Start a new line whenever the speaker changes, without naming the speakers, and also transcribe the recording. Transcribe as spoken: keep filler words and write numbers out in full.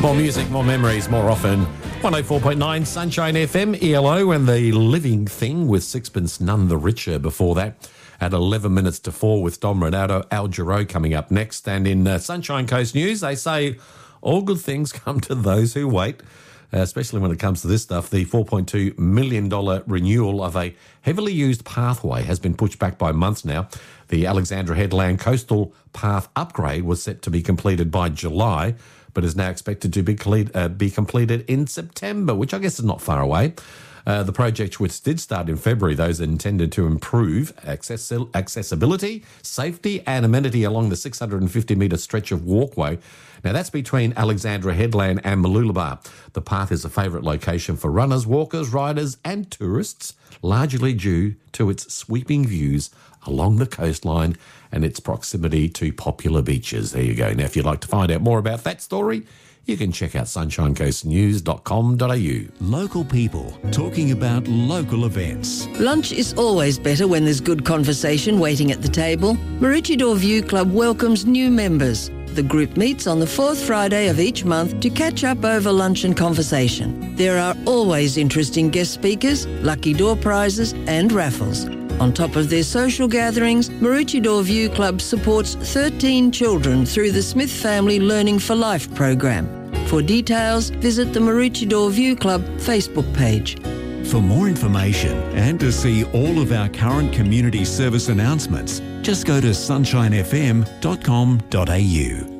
More music, more memories, more often. one oh four point nine Sunshine F M, E L O, and The Living Thing with Sixpence None the Richer before that. At eleven minutes to four with Dom Renato, Al Jarreau coming up next. And in uh, Sunshine Coast News, they say all good things come to those who wait, uh, especially when it comes to this stuff. The four point two million dollars renewal of a heavily used pathway has been pushed back by months now. The Alexandra Headland Coastal Path upgrade was set to be completed by July, but is now expected to be, uh, be completed in September, which I guess is not far away. Uh, the project, which did start in February, those intended to improve access- accessibility, safety and amenity along the six hundred fifty metre stretch of walkway. Now, that's between Alexandra Headland and Mooloolaba. The path is a favourite location for runners, walkers, riders and tourists, largely due to its sweeping views along the coastline and its proximity to popular beaches. There you go. Now, if you'd like to find out more about that story, you can check out sunshine coast news dot com dot a u.
Local people talking about local events.
Lunch is always better when there's good conversation waiting at the table. Maroochydore View Club welcomes new members. The group meets on the fourth Friday of each month to catch up over lunch and conversation. There are always interesting guest speakers, lucky door prizes and raffles. On top of their social gatherings, Maroochydore View Club supports thirteen children through the Smith Family Learning for Life program. For details, visit the Maroochydore View Club Facebook page.
For more information and to see all of our current community service announcements, just go to sunshine f m dot com dot a u.